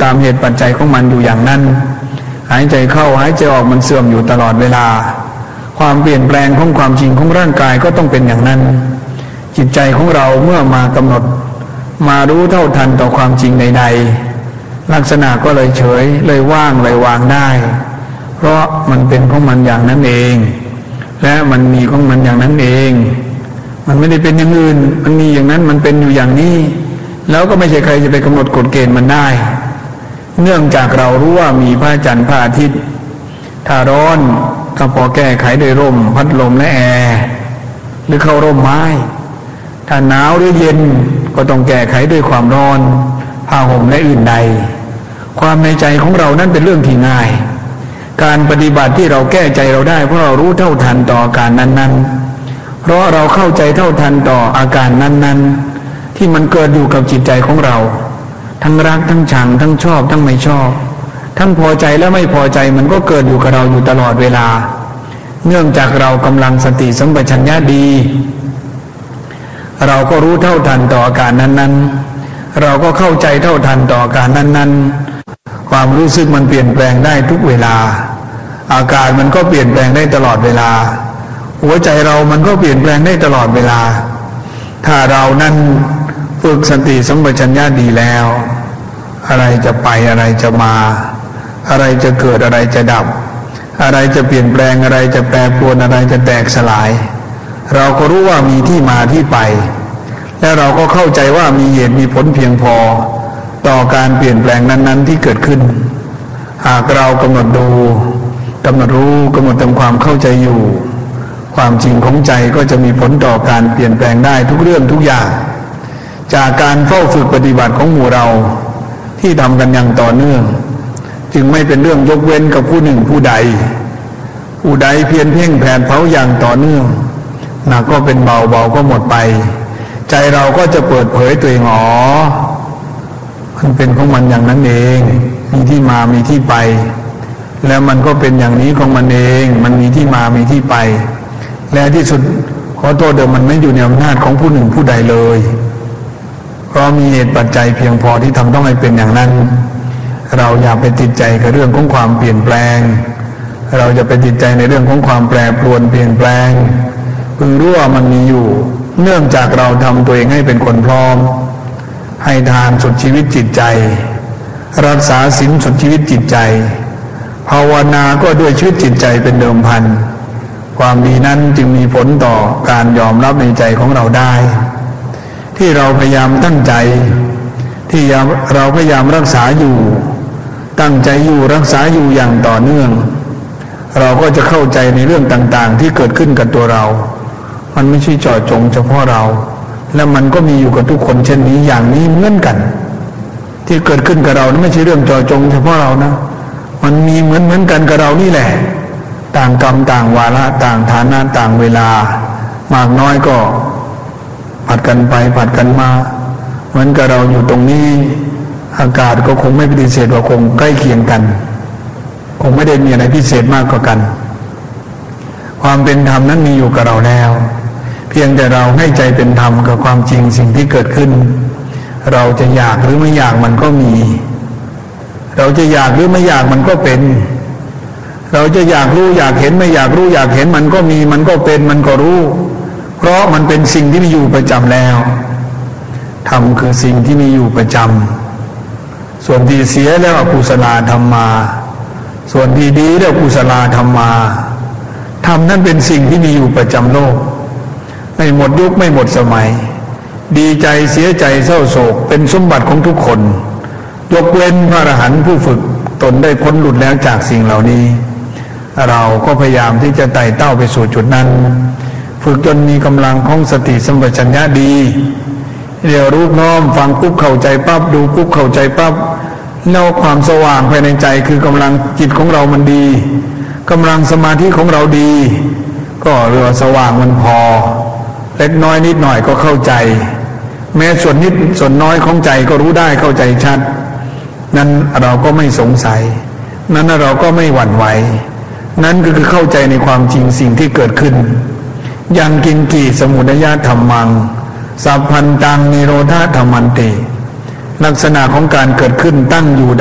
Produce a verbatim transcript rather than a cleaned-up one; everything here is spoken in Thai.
ตามเหตุปัจจัยของมันอยู่อย่างนั้นหายใจเข้าหายใจออกมันเสื่อมอยู่ตลอดเวลาความเปลี่ยนแปลงของความจริงของร่างกายก็ต้องเป็นอย่างนั้นจิตใจของเราเมื่อมากำหนดมารู้เท่าทันต่อความจริงใดๆลักษณะก็เลยเฉยเลยว่างเลยวางได้เพราะมันเป็นของมันอย่างนั้นเองและมันมีของมันอย่างนั้นเองมันไม่ได้เป็นอย่างอื่นมันมีอย่างนั้นมันเป็นอยู่อย่างนี้แล้วก็ไม่ใช่ใครจะไปกำหนดกฎเกณฑ์มันได้เนื่องจากเรารู้ว่ามีพระจันทร์พระอาทิตย์ถ้าร้อนก็พอแก้ไขโดยร่มพัดลมและแอร์หรือเข้าร่มไม้ถ้าหนาวหรือเย็นก็ต้องแก้ไขด้วยความร้อนผ้าห่มและอื่นใดความในใจของเรานั้นเป็นเรื่องที่ง่ายการปฏิบัติที่เราแก้ใจเราได้เพราะเรารู้เท่าทันต่ออาการนั้นๆเพราะเราเข้าใจเท่าทันต่ออาการนั้นๆที่มันเกิดอยู่กับจิตใจของเราทั้งรักทั้งชังทั้งชอบทั้งไม่ชอบทั้งพอใจและไม่พอใจมันก็เกิดอยู่กับเราอยู่ตลอดเวลาเนื่องจากเรากำลังสติสัมปชัญญะดีเราก็รู้เท่าทันต่ออาการนั้นๆเราก็เข้าใจเท่าทันต่ออาการนั้นๆความรู้สึกมันเปลี่ยนแปลงได้ทุกเวลาอาการมันก็เปลี่ยนแปลงได้ตลอดเวลาหัวใจเรามันก็เปลี่ยนแปลงได้ตลอดเวลาถ้าเรานั้นฝึกสติสัมปชัญญะดีแล้วอะไรจะไปอะไรจะมาอะไรจะเกิดอะไรจะดับอะไรจะเปลี่ยนแปลงอะไรจะแปรปรวนอะไรจะแตกสลายเราก็รู้ว่ามีที่มาที่ไปและเราก็เข้าใจว่ามีเหตุมีผลเพียงพอต่อการเปลี่ยนแปลงนั้นๆที่เกิดขึ้นหากเรากำหนดดูกำหนดรู้กำหนดทำความเข้าใจอยู่ความจริงของใจก็จะมีผลต่อการเปลี่ยนแปลงได้ทุกเรื่องทุกอย่างจากการเฝ้าฝึกปฏิบัติของหมู่เราที่ทำกันอย่างต่อเนื่องจึงไม่เป็นเรื่องยกเว้นกับผู้หนึ่งผู้ใดผู้ใดเพียรเพ่งแผดเผาอย่างต่อเนื่องหนักก็เป็นเบาเบาก็หมดไปใจเราก็จะเปิดเผยตัวเองอ๋อมันเป็นของมันอย่างนั้นเองมีที่มามีที่ไปแล้วมันก็เป็นอย่างนี้ของมันเองมันมีที่มามีที่ไปและที่สุดขอโทษเดิมมันไม่อยู่ในอำนาจของผู้หนึ่งผู้ใดเลยเพราะมีเหตุปัจจัยเพียงพอที่ทำต้องให้เป็นอย่างนั้นเราอย่าไปติดใจกับเรื่องของความเปลี่ยนแปลงเราจะไปติดใจในเรื่องของความแปรปรวนเปลี่ยนแปลงพึงรู้ว่ามันมีอยู่เนื่องจากเราทำตัวเองให้เป็นคนพร้อมให้ทานสุดชีวิตจิตใจรักษาศีลสุดชีวิตจิตใจภาวนาก็ด้วยชีวิตจิตใจเป็นเดิมพันความดีนั้นจึงมีผลต่อการยอมรับในใจของเราได้ที่เราพยายามตั้งใจที่เราพยายามรักษาอยู่ตั้งใจอยู่รักษาอยู่อย่างต่อเนื่องเราก็จะเข้าใจในเรื่องต่างๆที่เกิดขึ้นกับตัวเรามันไม่ใช่เจาะจงเฉพาะเราและมันก็มีอยู่กับทุกคนเช่นนี้อย่างนี้เหมือนกันที่เกิดขึ้นกับเรานั้นไม่ใช่เรื่องเจาะจงเฉพาะเรานะมันมีเหมือนเหมือนกันกับเรานี่แหละต่างกรรมต่างวาระต่างฐานะต่างเวลามากน้อยก็ผัดกันไปผัดกันมาเหมือนกับเราอยู่ตรงนี้อากาศก็คงไม่ปฏิเสธว่าคงใกล้เคียงกันคงไม่ได้มีอะไรพิเศษมากกว่ากันความเป็นธรรมนั้นมีอยู่กับเราแล้วเพียงแต่เราให้ใจเป็นธรรมกับความจริงสิ่งที่เกิดขึ้นเราจะอยากหรือไม่อยากมันก็มีเราจะอยากหรือไม่อยากมันก็เป็นเราจะอยากรู้อยากเห็นไม่อยากรู้อยากเห็นมันก็มีมันก็เป็นมันก็รู้เพราะมันเป็นสิ่งที่มีอยู่ประจำแล้วธรรมคือสิ่งที่มีอยู่ประจำส่วนที่เสียแล้วอกุศลธรรมมาส่วนที่ดีแล้วกุศลธรรมมาธรรมนั้นเป็นสิ่งที่มีอยู่ประจำโลกไม่หมดยุคไม่หมดสมัยดีใจเสียใจเศร้าโศกเป็นสมบัติของทุกคนยกเว้นพระอรหันต์ผู้ฝึกตนได้พ้นหลุดแล้วจากสิ่งเหล่านี้เราก็พยายามที่จะไต่เต้าไปสู่จุดนั้นฝึกจนมีกำลังของสติสัมปชัญญะดีเรียวรู้น้อมฟังปุ๊บเข้าใจปั๊บดูปุ๊บเข้าใจปั๊บแล้วความสว่างภายในใจคือกำลังจิตของเรามันดีกำลังสมาธิของเราดีก็เรือสว่างมันพอเล็กน้อยนิดหน่อยก็เข้าใจแม้ส่วนนิดส่วนน้อยของใจก็รู้ได้เข้าใจชัดนั้นเราก็ไม่สงสัยนั้นเราก็ไม่หวั่นไหวนั้นก็คือเข้าใจในความจริงสิ่งที่เกิดขึ้นยังกินกีสมุทัยธรรมังสัพพันตังนิโรธาธรรมันติลักษณะของการเกิดขึ้นตั้งอยู่